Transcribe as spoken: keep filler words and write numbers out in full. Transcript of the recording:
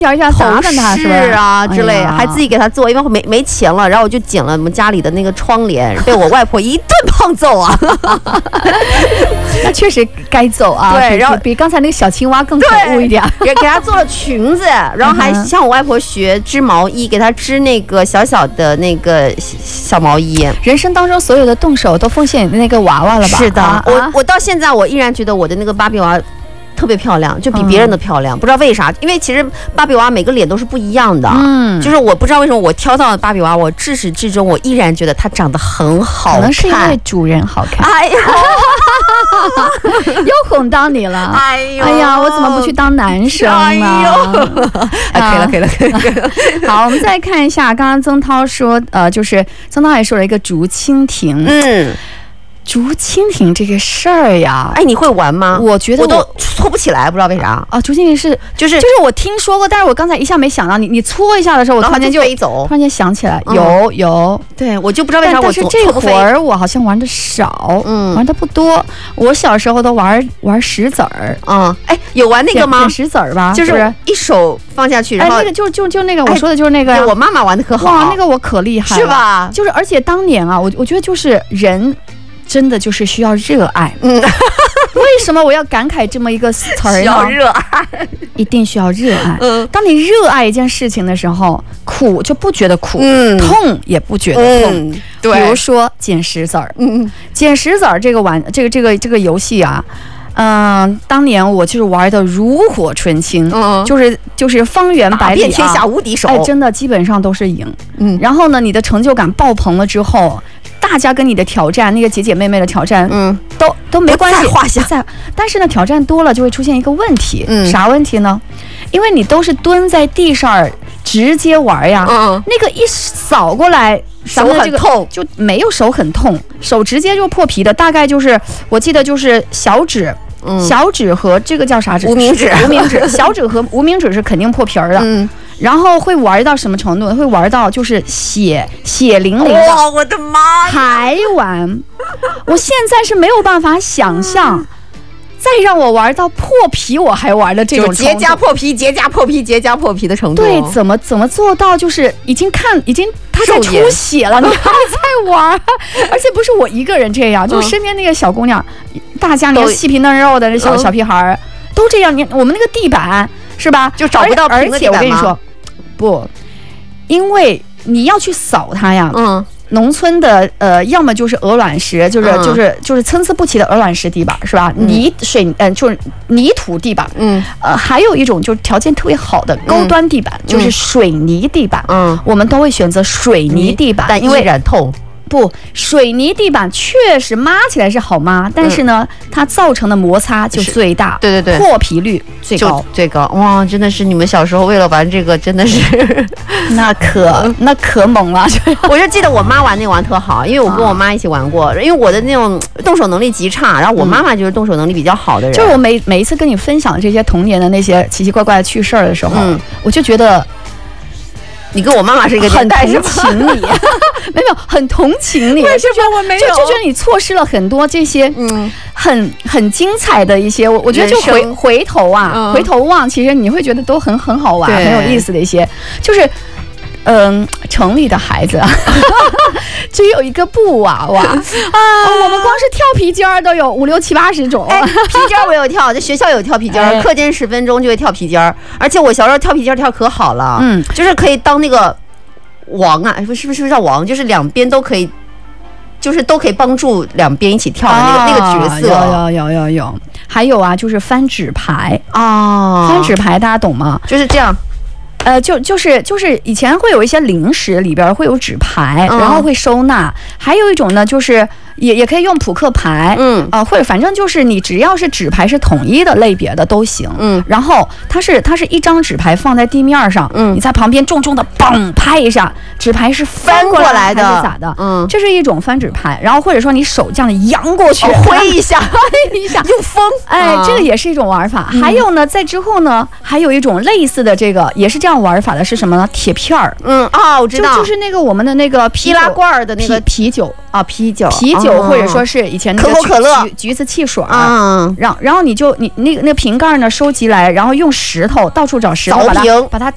调一下打扮他是啊之类，还自己给他做，因为没没钱了，然后我就剪了我们家里的那个窗帘，被我外婆一顿胖揍啊。 那确实该揍啊， 对，然后比刚才那个小青蛙更可恶一点， 给给他做了裙子，然后还向我外婆学织毛衣，给他织那个小小的那个小毛衣。 人生当中所有的动手都奉献那个娃娃了吧？ 是的， 啊、 我我到现在我依然觉得我的那个芭比娃娃特别漂亮，就比别人的漂亮，嗯、不知道为啥，因为其实芭比娃娃每个脸都是不一样的，嗯，就是我不知道为什么我挑到芭比娃娃，我至始至终我依然觉得她长得很好看， 可能是因为主人好看。哎呀，又哄到你了，哎呦，哎呀，我怎么不去当男生呢？哎呦， 啊、可以了，可以了，可以了，可以了。 好，我们再看一下，刚刚曾涛说，呃，就是曾涛还说了一个竹蜻蜓，嗯。竹蜻蜓这个事儿呀， 哎，你会玩吗？ 我觉得我, 我都搓不起来，不知道为啥啊。竹蜻蜓是就是就是我听说过，但是我刚才一下没想到你，你搓一下的时候，我突然间就飞走， 突然间想起来，有、嗯、有， 对我就不知道为啥我。 但是这会儿我好像玩的少，嗯，玩的不多。我小时候都玩玩石子儿， 嗯，哎，有玩那个吗？ 石子儿吧， 就是一手放下去，然后、 哎、那个就就就那个我说的就是那个、 哎，我妈妈玩的可好， 哇，那个我可厉害了， 是吧？ 就是而且当年啊，我我觉得就是人。真的就是需要热爱，嗯，为什么我要感慨这么一个词儿呢？ 需要热爱， 一定需要热爱。嗯，当你热爱一件事情的时候，苦就不觉得苦，嗯，痛也不觉得痛。嗯、对，比如说捡石子儿，嗯，捡石子儿这个玩这个这个这个游戏啊。嗯、呃，当年我就是玩的如火纯青，嗯，就是就是方圆百里、啊、 打遍天下无敌手， 哎，真的基本上都是赢。嗯，然后呢，你的成就感爆棚了之后，大家跟你的挑战，那个姐姐妹妹的挑战，嗯，都都没关系， 画下在。但是呢，挑战多了就会出现一个问题，嗯，啥问题呢？因为你都是蹲在地上直接玩呀，嗯，那个一扫过来。 手很痛， 就没有手很痛，手直接就破皮的，大概就是我记得就是小指，嗯、小指和这个叫啥指？ 无名指， 无名指，小指和无名指是肯定破皮儿的。嗯，然后会玩到什么程度？会玩到就是血血淋淋的。 哇，我的妈呀！ 还玩，我现在是没有办法想象。嗯，再让我玩到破皮，我还玩的这种程度， 结痂破皮、结痂破皮、结痂破皮的程度。 对，怎么怎么做到？就是已经看，已经他在出血了，你还在玩，而且不是我一个人这样，就是身边那个小姑娘，嗯、大家连细皮嫩肉的小、嗯、小屁孩都这样。你我们那个地板是吧？ 就找不到平的地板吗？ 而且我跟你说，不，因为你要去扫它呀。嗯。农村的呃，要么就是鹅卵石，就是、嗯、就是就是参差不齐的鹅卵石地板，是吧？嗯、泥水嗯、呃，就是泥土地板，嗯，呃，还有一种就是条件特别好的高端地板，嗯、就是水泥地板，嗯，我们都会选择水泥地板， 但因为染透。 不，水泥地板确实抹起来是好抹，但是呢，嗯、它造成的摩擦就最大， 对对对， 破皮率最高， 最高。哇，真的是你们小时候为了玩这个，真的是那可那可猛了。 我就记得我妈玩那个玩特好，因为我跟我妈一起玩过，啊、因为我的那种动手能力极差，然后我妈妈就是动手能力比较好的人。嗯、 就是我每每一次跟你分享这些童年的那些奇奇怪怪的趣事儿的时候，嗯，我就觉得。 你跟我妈妈是一个年代， 很同情你，没有很同情你， 为什么我没有？ 就就觉得你错失了很多这些，嗯，很很精彩的一些，我我觉得就回回头啊，嗯、回头望，其实你会觉得都很很好玩，很有意思的一些，就是。嗯，城里的孩子只有一个布娃娃啊、哦！我们光是跳皮筋儿都有五六七八十种。 哎、皮筋儿我有跳，在学校有跳皮筋儿，哎、课间十分钟就会跳皮筋儿。而且我小时候跳皮筋儿跳可好了，嗯，就是可以当那个王啊，是不是不是叫王？就是两边都可以，就是都可以帮助两边一起跳的那个、啊、那个角色。 有有有有有，还有啊，就是翻纸牌啊，翻纸牌大家懂吗？ 就是这样。 呃，就就是就是以前会有一些零食里边会有纸牌，嗯、然后会收纳。还有一种呢，就是也也可以用扑克牌，嗯啊、呃，或者反正就是你只要是纸牌是统一的类别的都行，嗯。然后它是它是一张纸牌放在地面上，嗯，你在旁边重重的嘣拍一下，纸牌是翻过来的还是咋的？嗯，这是一种翻纸牌。然后或者说你手这样的扬过去， 哦、挥一下， 挥一下， 用风， 哎，这个也是一种玩法。嗯、还有呢，在之后呢，还有一种类似的这个也是这样。玩法的是什么呢？铁片儿， 嗯啊、哦，我知道， 就就是那个我们的那个易拉罐的那个啤酒啊，啤酒， 啤酒，哦、或者说是以前那个可口可乐、 橘橘子汽水，嗯，然后然后你就你那个那个瓶盖呢收集来，然后用石头到处找石头把它把它